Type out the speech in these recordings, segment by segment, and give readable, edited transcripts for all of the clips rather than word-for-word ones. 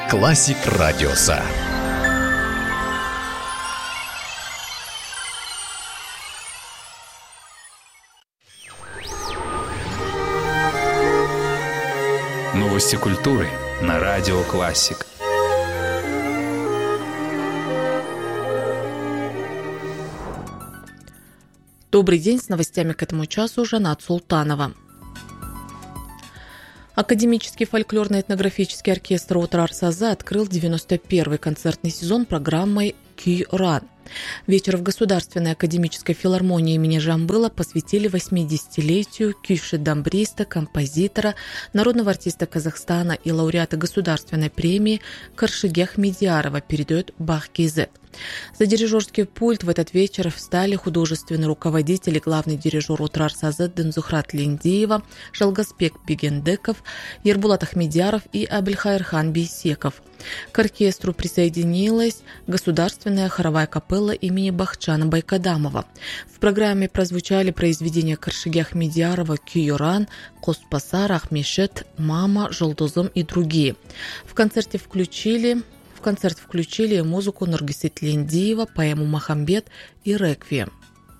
Классик Радиоса. Новости культуры на Радио Классик. Добрый день, с новостями к этому часу Жанат Султанова. Академический фольклорно-этнографический оркестр «Отрар Саза» открыл 91-й концертный сезон программой «Кюй-Ран». Вечер в Государственной академической филармонии имени Жамбыла посвятили 80-летию кюйши-дамбриста, композитора, народного артиста Казахстана и лауреата Государственной премии Каршыге Ахмедиярова, передает Бах-Кизет. За дирижерский пульт в этот вечер встали художественный руководитель и главный дирижер «Отрар Саза» Дынзухрат Линдиева, Жалгазбек Бегендеков, Ербулат Ахмедияров и Абельхайрхан Бейсеков. К оркестру присоединилась государственная хоровая капелла имени Бахчана Байкадамова. В программе прозвучали произведения Каршыге Ахмедиярова «Кюй-Ран», «Коспасар», «Ахмешет», «Мама», «Жолдозом» и другие. В концерт включили музыку Нургисет Линдиева, поэму «Махамбет» и «Реквием».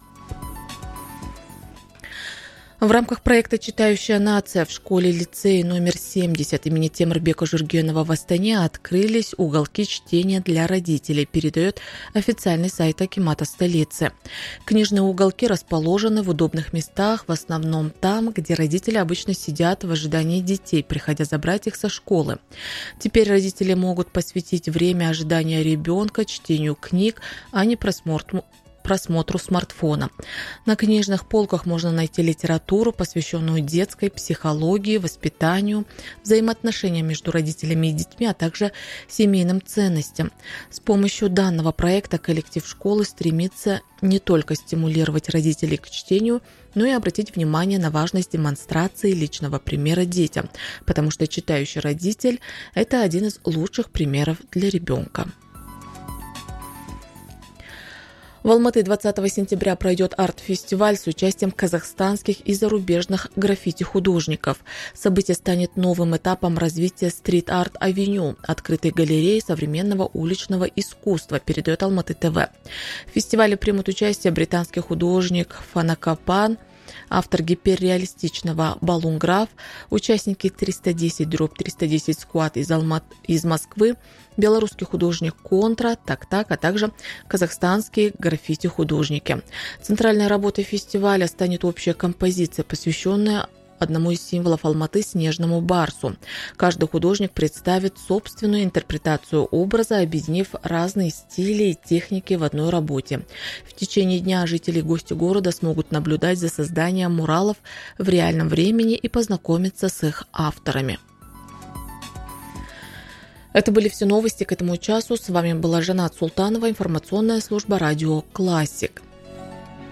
В рамках проекта «Читающая нация» в школе-лицее номер 70 имени Темирбека Жургенова в Астане открылись уголки чтения для родителей, передает официальный сайт акимата столицы. Книжные уголки расположены в удобных местах, в основном там, где родители обычно сидят в ожидании детей, приходя забрать их со школы. Теперь родители могут посвятить время ожидания ребенка чтению книг, а не просмотру смартфона. На книжных полках можно найти литературу, посвященную детской психологии, воспитанию, взаимоотношениям между родителями и детьми, а также семейным ценностям. С помощью данного проекта коллектив школы стремится не только стимулировать родителей к чтению, но и обратить внимание на важность демонстрации личного примера детям, потому что читающий родитель – это один из лучших примеров для ребенка. В Алматы 20 сентября пройдет арт-фестиваль с участием казахстанских и зарубежных граффити-художников. Событие станет новым этапом развития стрит-арт-авеню, открытой галереи современного уличного искусства, передает Алматы ТВ. В фестивале примут участие британский художник Фанакапан, автор гиперреалистичного «Балунграф», участники 310/310 сквад из Москвы, белорусский художник Контра, Так-Так, а также казахстанские граффити-художники. Центральной работой фестиваля станет общая композиция, посвященная одному из символов Алматы – снежному барсу. Каждый художник представит собственную интерпретацию образа, объединив разные стили и техники в одной работе. В течение дня жители и гости города смогут наблюдать за созданием муралов в реальном времени и познакомиться с их авторами. Это были все новости к этому часу. С вами была Жанат Султанова, информационная служба «Радио Классик».